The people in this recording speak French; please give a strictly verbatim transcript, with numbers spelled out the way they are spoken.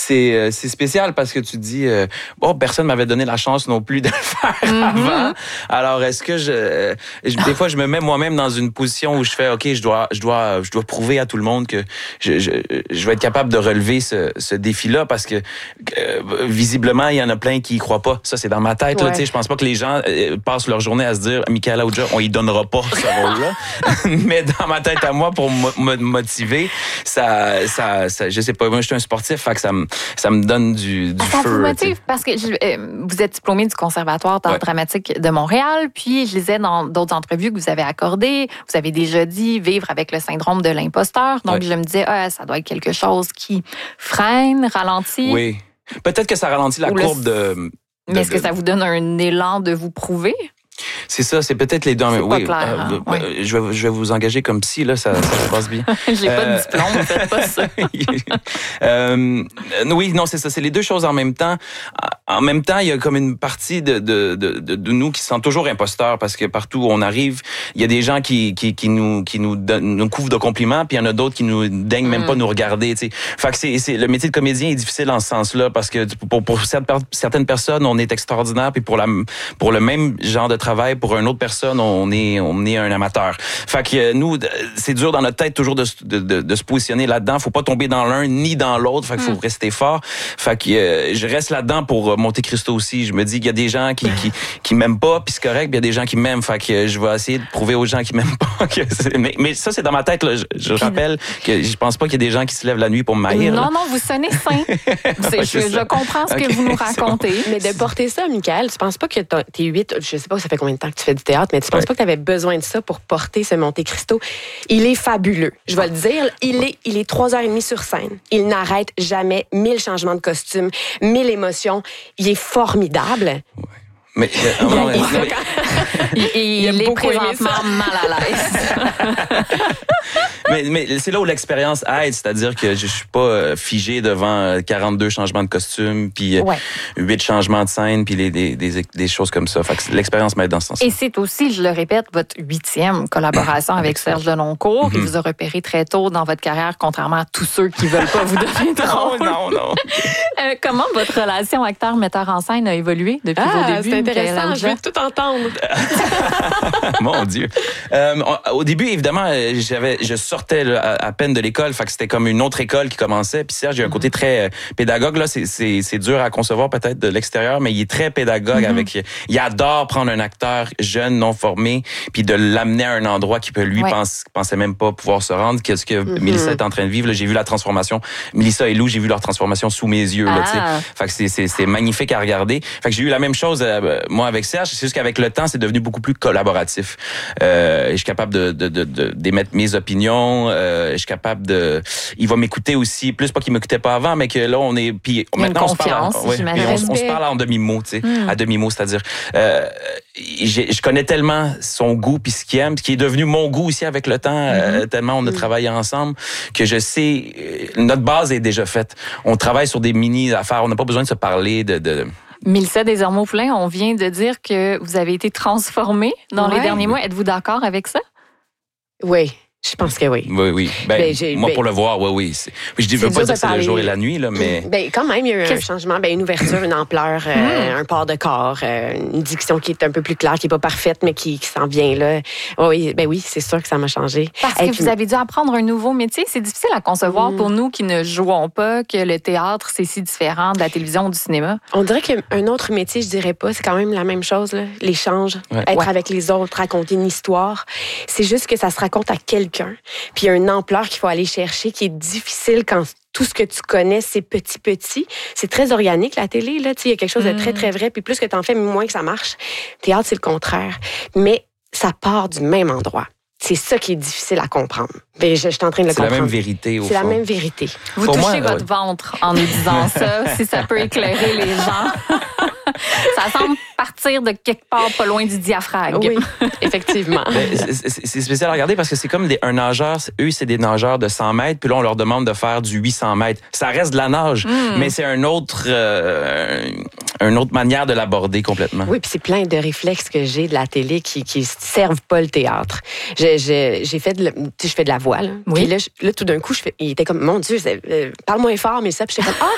c'est, c'est spécial parce que tu dis, euh, bon, personne m'avait donné la chance non plus de le faire mm-hmm. avant. Alors, est-ce que je, je, des fois, je me mets moi-même dans une position où je fais, OK, je dois, je dois, je dois prouver à tout le monde que je, je, je vais être capable de relever ce, ce défi-là parce que, euh, visiblement, il y en a plein qui y croient pas. Ça, c'est dans ma tête, ouais. là, tu sais. Je pense pas que les gens euh, passent leur journée à se dire, Michaela Aoudja, on y donnera pas ce rôle-là. Mais dans ma tête à moi, pour me motiver, ça, ça, ça, je sais pas, moi, je suis un sportif, fait que ça me, ça me donne du, du ça feu. Ça vous motive parce que je, euh, vous êtes diplômé du Conservatoire d'art ouais. dramatique de Montréal, puis je lisais dans d'autres entrevues que vous avez accordées, vous avez déjà dit vivre avec le syndrome de l'imposteur. Donc, ouais. je me disais, ah, ça doit être quelque chose qui freine, ralentit. Oui. Peut-être que ça ralentit la Ou courbe le... de, de... Mais est-ce que ça vous donne un élan de vous prouver? C'est ça, c'est peut-être les deux. C'est oui, pas clair, hein? euh, ouais. je, vais, je vais vous engager comme psy, là, ça, ça se passe bien. J'ai euh... pas de diplôme, faites pas ça. euh, oui, non, c'est ça, c'est les deux choses en même temps. En même temps, il y a comme une partie de, de, de, de, de nous qui se sent toujours imposteurs parce que partout où on arrive, il y a des gens qui, qui, qui nous, qui nous, donnent, nous couvrent de compliments, puis il y en a d'autres qui nous daignent même mm. pas nous regarder. Tu sais. Fait que c'est, c'est, le métier de comédien est difficile en ce sens-là parce que pour, pour certaines personnes, on est extraordinaire, puis pour, la, pour le même genre de travail, pour une autre personne, on est, on est un amateur. Fait que nous, c'est dur dans notre tête toujours de, de, de, de se positionner là-dedans. Faut pas tomber dans l'un ni dans l'autre. Fait qu'il faut mm. rester fort. Fait que euh, je reste là-dedans pour Monte Cristo aussi. Je me dis qu'il y a des gens qui, qui, qui m'aiment pas, puis c'est correct, puis il y a des gens qui m'aiment. Fait que je vais essayer de prouver aux gens qui m'aiment pas. Que c'est... Mais, mais ça, c'est dans ma tête. Là. Je, je rappelle que je pense pas qu'il y a des gens qui se lèvent la nuit pour me maïr. Non, là. non, vous sonnez sain. je, je, je comprends ce okay, que vous nous racontez. Bon. Mais de porter ça, Michael, tu penses pas que t'es huit, je sais pas, ça fait combien de temps que tu fais du théâtre, mais tu penses ouais. pas que tu avais besoin de ça pour porter ce Monte Cristo? Il est fabuleux. Je vais le dire, il est, il est trois heures et demie sur scène. Il n'arrête jamais. Mille changements de costume, mille émotions. Il est formidable. Ouais. Mais, euh, non, mais, il, il, il est présentement mal à l'aise. mais, mais c'est là où l'expérience aide, c'est-à-dire que je suis pas figé devant quarante-deux changements de costume, puis ouais. huit changements de scène, puis les, des, des, des choses comme ça. Fait que l'expérience m'aide dans ce sens. Et c'est aussi, je le répète, votre huitième collaboration avec Serge Deloncourt. Mm-hmm. Il vous a repéré très tôt dans votre carrière, contrairement à tous ceux qui veulent pas vous donner de rôle. Non, non, non. euh, comment votre relation acteur-metteur en scène a évolué depuis ah, vos débuts? C'est intéressant, je veux tout entendre. Mon Dieu. Euh, au début, évidemment, j'avais, je sortais là, à, à peine de l'école, fait que c'était comme une autre école qui commençait. Puis Serge, il y a un côté très euh, pédagogue. Là, c'est, c'est, c'est dur à concevoir peut-être de l'extérieur, mais il est très pédagogue. Mm-hmm. Avec, il adore prendre un acteur jeune, non formé, puis de l'amener à un endroit qui peut lui ouais. pense, pensait même pas pouvoir se rendre. Qu'est-ce que mm-hmm. Mélissa est en train de vivre? Là, j'ai vu la transformation. Mélissa et Lou, j'ai vu leur transformation sous mes yeux. Là, ah. Fait que c'est, c'est, c'est magnifique à regarder. Fait que j'ai eu la même chose. Euh, moi avec Serge, c'est juste qu'avec le temps, c'est devenu beaucoup plus collaboratif. Euh, je suis capable de, de, de, de d'émettre mes opinions. Euh, je suis capable de. Il va m'écouter aussi, plus pas qu'il m'écoutait pas avant, mais que là on est. Puis maintenant on se parle. Ouais, puis on, on se parle en demi-mot, tu sais, mm. à demi-mot, c'est-à-dire. Euh, je connais tellement son goût puis ce qu'il aime, ce qui est devenu mon goût aussi avec le temps. Mm-hmm. Euh, tellement on a mm. travaillé ensemble que je sais. Notre base est déjà faite. On travaille sur des mini affaires. On n'a pas besoin de se parler de. de Mélissa Desormeaux-Poulain, on vient de dire que vous avez été transformée dans ouais. les derniers mois. Êtes-vous d'accord avec ça? Oui. Je pense que oui. Oui, oui. Ben, ben, moi, ben, pour le voir, oui, oui. C'est... Je ne veux pas dire que c'est le jour et la nuit, là, mais... Ben, quand même, il y a eu un changement, ben, une ouverture, une ampleur, euh, un port de corps, euh, une diction qui est un peu plus claire, qui n'est pas parfaite, mais qui, qui s'en vient, là. Oui, ben oui, c'est sûr que ça m'a changé. Parce que puis... vous avez dû apprendre un nouveau métier. C'est difficile à concevoir mm. pour nous qui ne jouons pas, que le théâtre, c'est si différent de la télévision ou du cinéma. On dirait qu'un autre métier, je dirais pas, c'est quand même la même chose, là. L'échange, ouais. être ouais. avec les autres, raconter une histoire. C'est juste que ça se raconte à quelqu'un. Puis une ampleur qu'il faut aller chercher, qui est difficile quand tout ce que tu connais, c'est petit, petit. C'est très organique, la télé, là. Il y a quelque chose de très, très vrai. Puis plus que tu en fais, moins que ça marche. Théâtre, c'est le contraire. Mais ça part du même endroit. C'est ça qui est difficile à comprendre. Mais je, je suis en train de le c'est comprendre. C'est la même vérité, au C'est fond. la même vérité. Vous Pour touchez moi, votre ouais. ventre en nous disant ça, si ça peut éclairer les gens. Ça semble partir de quelque part pas loin du diaphragme. Oui, effectivement. Ben, c'est, c'est spécial à regarder parce que c'est comme des, un nageur. Eux, c'est des nageurs de cent mètres. Puis là, on leur demande de faire du huit cents mètres. Ça reste de la nage, mm. mais c'est un autre, euh, une autre manière de l'aborder complètement. Oui, puis c'est plein de réflexes que j'ai de la télé qui qui servent pas le théâtre. J'ai, j'ai, j'ai fait de la, tu sais, je fais de la voix, là. Oui. Puis là, je, là, tout d'un coup, je fais, il était comme, mon Dieu, euh, parle moins fort, mais ça. Puis j'étais comme, ah,